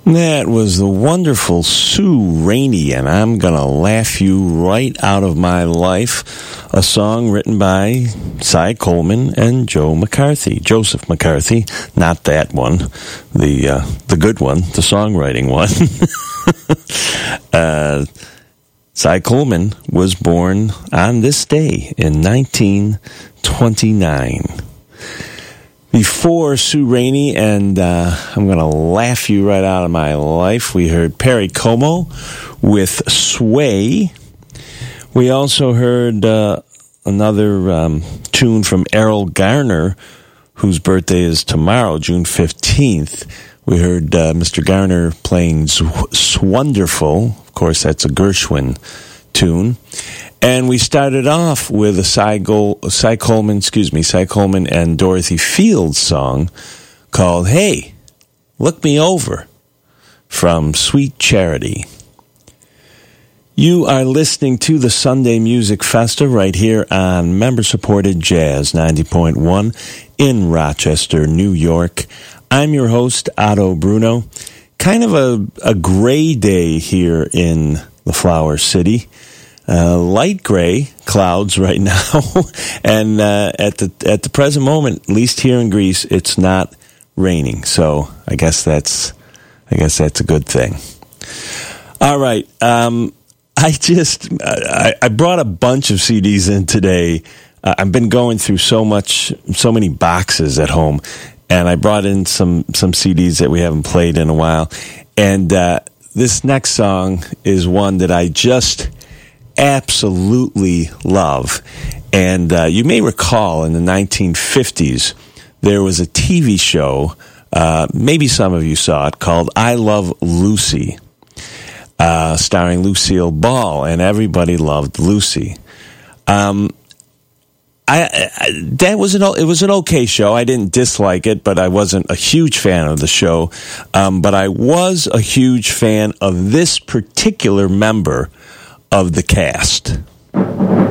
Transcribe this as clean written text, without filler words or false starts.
That was the wonderful Sue Rainey, and I'm Gonna Laugh You Right Out of My Life, a song written by Cy Coleman and Joseph McCarthy, not that one, the good one, the songwriting one. Cy Coleman was born on this day in 1929. Before Sue Rainey and I'm Going to Laugh You Right Out of My Life, we heard Perry Como with Sway. We also heard another tune from Errol Garner, whose birthday is tomorrow, June 15th. We heard Mr. Garner playing Swonderful. Of course, that's a Gershwin tune. And we started off with a Cy Coleman and Dorothy Fields song called Hey, Look Me Over from Sweet Charity. You are listening to the Sunday Music Festa right here on member-supported Jazz 90.1 in Rochester, New York. I'm your host, Otto Bruno. Kind of a gray day here in the Flower City. Light gray clouds right now, and at the present moment, at least here in Greece, it's not raining. So I guess that's a good thing. All right, I brought a bunch of CDs in today. I've been going through so many boxes at home, and I brought in some CDs that we haven't played in a while. And this next song is one that I just absolutely love. And you may recall in the 1950s, there was a TV show, maybe some of you saw it, called I Love Lucy, starring Lucille Ball, and everybody loved Lucy. It was an okay show. I didn't dislike it, but I wasn't a huge fan of the show. But I was a huge fan of this particular member of the cast.